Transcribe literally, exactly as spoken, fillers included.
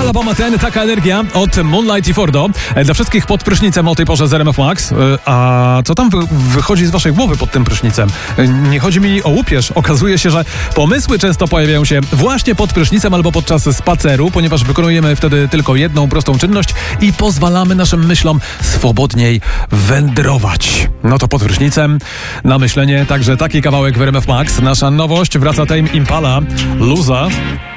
La Bomaten, taka energia od Moonlight i Fordo. Dla wszystkich pod prysznicem o tej porze z R M F Max. A co tam wy- wychodzi z waszej głowy pod tym prysznicem? Nie chodzi mi o łupież. Okazuje się, że pomysły często pojawiają się właśnie pod prysznicem albo podczas spaceru, ponieważ wykonujemy wtedy tylko jedną prostą czynność i pozwalamy naszym myślom swobodniej wędrować. No to pod prysznicem na myślenie także taki kawałek w R M F Max. Nasza nowość, wraca Tame Impala, Luza.